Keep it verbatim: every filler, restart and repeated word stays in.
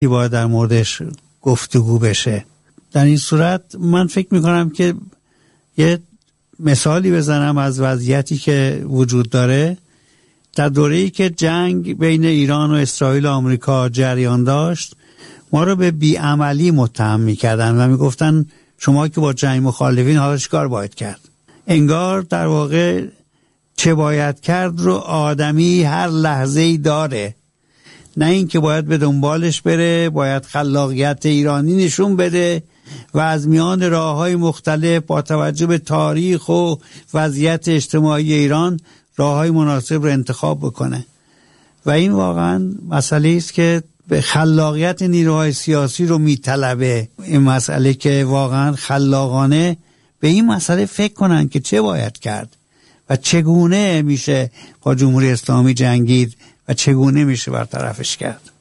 باید در موردش گفتگو بشه. در این صورت من فکر میکنم که یه مثالی بزنم از وضعیتی که وجود داره. در دوره‌ای که جنگ بین ایران و اسرائیل و آمریکا جریان داشت، ما رو به بیعملی متهم میکردن و میگفتن شما که با جنگ مخالفین حالا چیکار باید کرد. انگار در واقع چه باید کرد رو آدمی هر لحظه‌ای داره، نه این که باید به دنبالش بره، باید خلاقیت ایرانی نشون بده و از میان راه‌های مختلف با توجه به تاریخ و وضعیت اجتماعی ایران راه‌های مناسب رو انتخاب بکنه. و این واقعا مسئله است که به خلاقیت نیروهای سیاسی رو میطلبه. این مسئله که واقعا خلاقانه به این مسئله فکر کنن که چه باید کرد و چگونه میشه با جمهوری اسلامی جنگید و چگونه میشه برطرفش کرد.